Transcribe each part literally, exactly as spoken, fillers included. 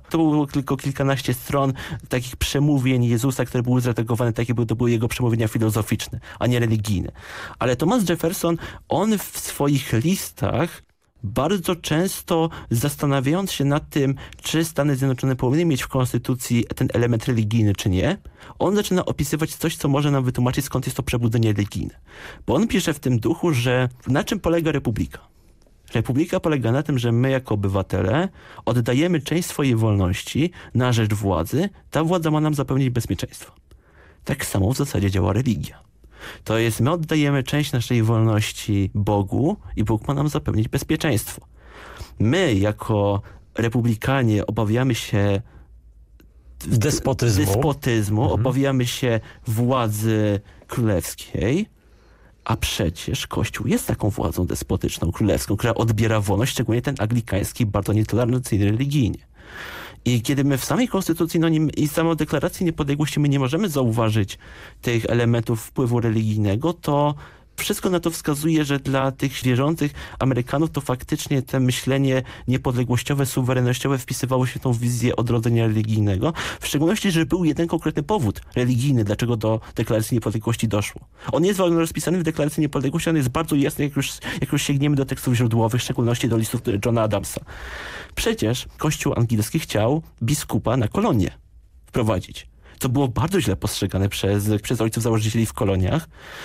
To było tylko kilkanaście stron takich przemówień Jezusa, które były zredagowane tak, jakby to były jego przemówienia filozoficzne, a nie religijne. Ale Thomas Jefferson, on w swoich listach bardzo często zastanawiając się nad tym, czy Stany Zjednoczone powinny mieć w konstytucji ten element religijny, czy nie, on zaczyna opisywać coś, co może nam wytłumaczyć, skąd jest to przebudzenie religijne. Bo on pisze w tym duchu, że na czym polega republika? Republika polega na tym, że my jako obywatele oddajemy część swojej wolności na rzecz władzy. Ta władza ma nam zapewnić bezpieczeństwo. Tak samo w zasadzie działa religia. To jest, my oddajemy część naszej wolności Bogu i Bóg ma nam zapewnić bezpieczeństwo. My jako republikanie obawiamy się despotyzmu, despotyzmu mhm. obawiamy się władzy królewskiej, a przecież Kościół jest taką władzą despotyczną, królewską, która odbiera wolność, szczególnie ten anglikański, bardzo nietolerancyjny religijnie. I kiedy my w samej Konstytucji no nie, i samej Deklaracji Niepodległości my nie możemy zauważyć tych elementów wpływu religijnego, to wszystko na to wskazuje, że dla tych wierzących Amerykanów to faktycznie to myślenie niepodległościowe, suwerennościowe wpisywało się w tą wizję odrodzenia religijnego. W szczególności, że był jeden konkretny powód religijny, dlaczego do Deklaracji Niepodległości doszło. On jest rozpisany w Deklaracji Niepodległości, on jest bardzo jasny, jak już, jak już sięgniemy do tekstów źródłowych, w szczególności do listów Johna Adamsa. Przecież Kościół angielski chciał biskupa na kolonię wprowadzić. To było bardzo źle postrzegane przez, przez ojców założycieli w koloniach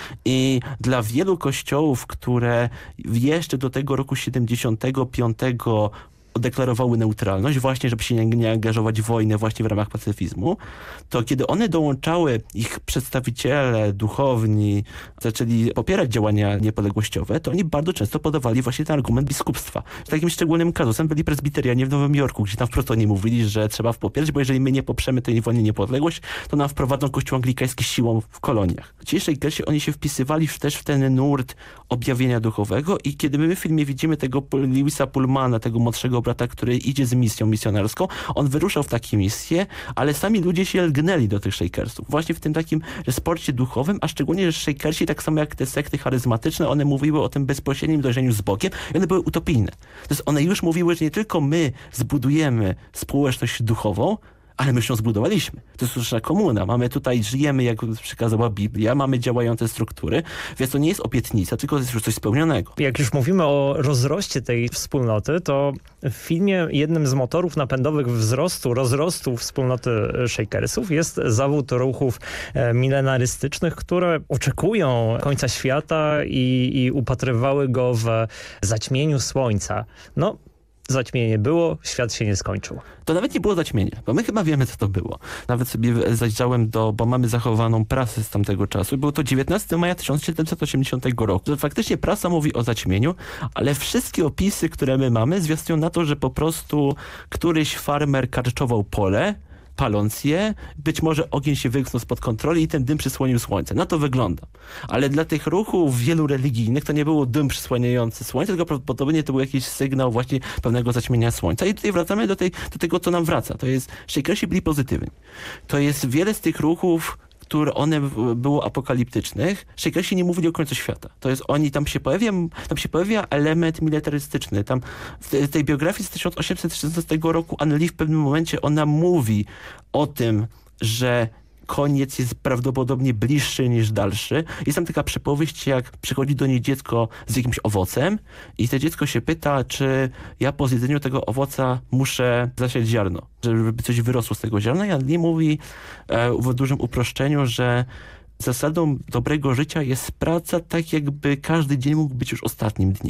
i dla wielu kościołów, które jeszcze do tego roku siedemdziesiątego piątego deklarowały neutralność, właśnie żeby się nie, nie angażować w wojnę właśnie w ramach pacyfizmu, to kiedy one dołączały, ich przedstawiciele duchowni zaczęli popierać działania niepodległościowe, to oni bardzo często podawali właśnie ten argument biskupstwa. Takim szczególnym kazusem byli prezbiterianie w Nowym Jorku, gdzie tam wprost oni mówili, że trzeba popierać, bo jeżeli my nie poprzemy tej wojny niepodległość, to nam wprowadzą kościół anglikański siłą w koloniach. Ci Shakersi, oni się wpisywali też w ten nurt objawienia duchowego i kiedy my w filmie widzimy tego Lewisa Pullmana, tego młodszego brata, który idzie z misją misjonarską, on wyruszał w takie misje, ale sami ludzie się lgnęli do tych Shakersów. Właśnie w tym takim sporcie duchowym, a szczególnie, że Shakersi, tak samo jak te sekty charyzmatyczne, one mówiły o tym bezpośrednim dojrzeniu z Bogiem i one były utopijne. To jest, one już mówiły, że nie tylko my zbudujemy społeczność duchową, ale my już ją zbudowaliśmy. To jest nasza komuna. Mamy tutaj, żyjemy, jak przykazała Biblia, mamy działające struktury, więc to nie jest obietnica, tylko to jest już coś spełnionego. Jak już mówimy o rozroście tej wspólnoty, to w filmie jednym z motorów napędowych wzrostu, rozrostu wspólnoty Shakersów jest zawód ruchów milenarystycznych, które oczekują końca świata i, i upatrywały go w zaćmieniu słońca. No, zaćmienie było, świat się nie skończył. To nawet nie było zaćmienie, bo my chyba wiemy, co to było. Nawet sobie zajrzałem do, bo mamy zachowaną prasę z tamtego czasu. Było to dziewiętnastego maja tysiąc siedemset osiemdziesiątego roku. To faktycznie prasa mówi o zaćmieniu, ale wszystkie opisy, które my mamy, zwiastują na to, że po prostu któryś farmer karczował pole, paląc je, być może ogień się wymknął spod kontroli i ten dym przysłonił słońce. Na to wygląda. Ale dla tych ruchów wielu religijnych to nie było dym przysłaniający słońce, tylko prawdopodobnie to był jakiś sygnał właśnie pewnego zaćmienia słońca. I tutaj wracamy do, tej, do tego, co nam wraca. To jest, Shakersi byli pozytywni. To jest wiele z tych ruchów, które one było apokaliptycznych, Shakersi nie mówili o końcu świata. To jest oni, tam się pojawia, tam się pojawia element militarystyczny. Tam w tej biografii z tysiąc osiemset szesnastego roku Anne Lee w pewnym momencie ona mówi o tym, że koniec jest prawdopodobnie bliższy niż dalszy. Jest tam taka przypowieść, jak przychodzi do niej dziecko z jakimś owocem i to dziecko się pyta, czy ja po zjedzeniu tego owoca muszę zasiać ziarno, żeby coś wyrosło z tego ziarna. I Anne Lee mówi e, w dużym uproszczeniu, że zasadą dobrego życia jest praca tak, jakby każdy dzień mógł być już ostatnim dniem.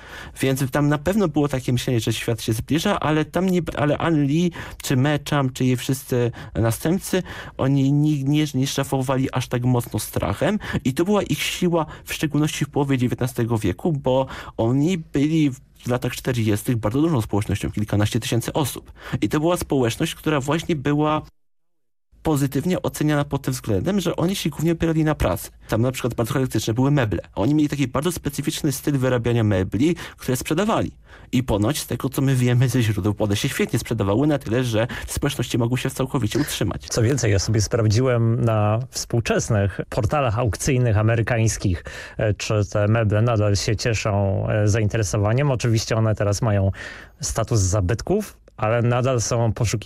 Więc tam na pewno było takie myślenie, że świat się zbliża, ale tam nie, ale Anne Lee, czy Mecham, czy jej wszyscy następcy, oni nie, nie, nie szafowali aż tak mocno strachem i to była ich siła, w szczególności w połowie dziewiętnastego wieku, bo oni byli w latach czterdziestych bardzo dużą społecznością, kilkanaście tysięcy osób. I to była społeczność, która właśnie była pozytywnie oceniana pod tym względem, że oni się głównie opierali na pracy. Tam na przykład bardzo charakterystyczne były meble. Oni mieli taki bardzo specyficzny styl wyrabiania mebli, które sprzedawali. I ponoć z tego, co my wiemy ze źródeł, one się świetnie sprzedawały na tyle, że społeczności mogły się całkowicie utrzymać. Co więcej, ja sobie sprawdziłem na współczesnych portalach aukcyjnych amerykańskich, czy te meble nadal się cieszą zainteresowaniem. Oczywiście one teraz mają status zabytków, ale nadal są poszukiwane